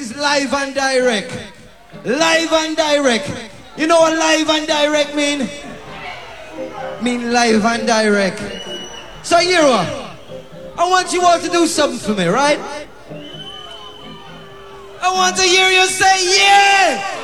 is live and direct. Live and direct. You know what live and direct mean? Mean live and direct. So here what? I want you all to do something for me, right? I want to hear you say yeah!